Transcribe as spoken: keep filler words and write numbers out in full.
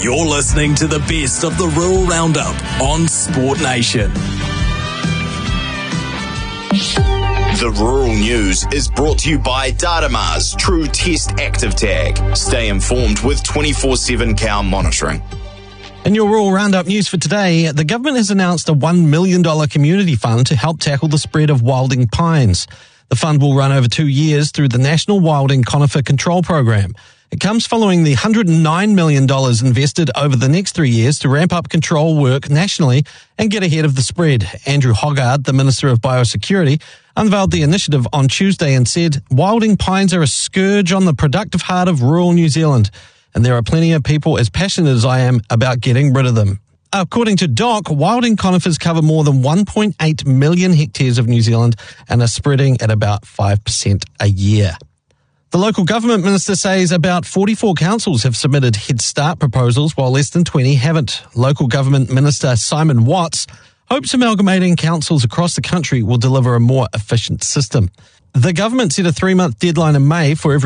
You're listening to the best of the Rural Roundup on Sport Nation. The Rural News is brought to you by Datamars True Test Active Tag. Stay informed with twenty-four seven cow monitoring. In your Rural Roundup news for today, the government has announced a one million dollars community fund to help tackle the spread of wilding pines. The fund will run over two years through the National Wilding Conifer Control Program. It comes following the one hundred nine million dollars invested over the next three years to ramp up control work nationally and get ahead of the spread. Andrew Hoggard, the Minister of Biosecurity, unveiled the initiative on Tuesday and said, "Wilding pines are a scourge on the productive heart of rural New Zealand, and there are plenty of people as passionate as I am about getting rid of them." According to D O C, wilding conifers cover more than one point eight million hectares of New Zealand and are spreading at about five percent a year. The local government minister says about forty-four councils have submitted Head Start proposals while less than twenty haven't. Local government minister Simon Watts hopes amalgamating councils across the country will deliver a more efficient system. The government set a three-month deadline in May for every